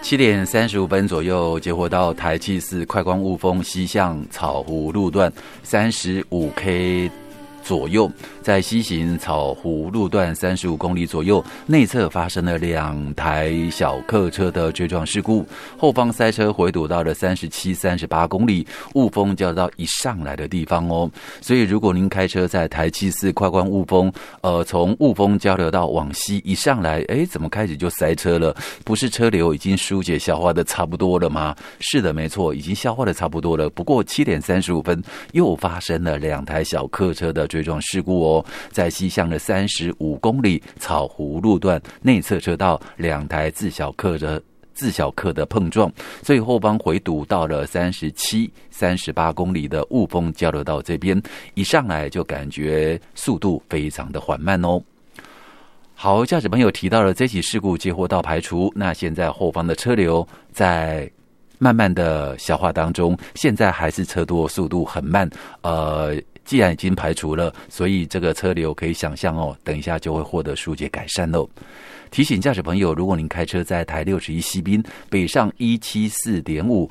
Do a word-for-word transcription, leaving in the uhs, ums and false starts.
七点三十五分左右接获到台七四快光雾峰西向草湖路段三十五 K左右，在西行草湖路段三十五公里左右内侧发生了两台小客车的追撞事故，后方塞车回堵到了三十七、三十八公里雾峰交流道一上来的地方哦。所以如果您开车在台七四快光雾峰，呃，从雾峰交流道往西一上来，哎，怎么开始就塞车了？不是车流已经疏解消化的差不多了吗？是的，没错，已经消化的差不多了。不过七点三十五分又发生了两台小客车的追撞事故哦，在西向的三十五公里草湖路段内侧车道，两台自小客的自小客的碰撞，所以后方回堵到了三十七、三十八公里的雾峰交流道这边，一上来就感觉速度非常的缓慢哦。好，驾驶朋友提到了这起事故接获到排除，那现在后方的车流在慢慢的消化当中，现在还是车多，速度很慢，呃。既然已经排除了，所以这个车流可以想象哦，等一下就会获得疏解改善喽。提醒驾驶朋友，如果您开车在台六十一西滨北上 一七四点五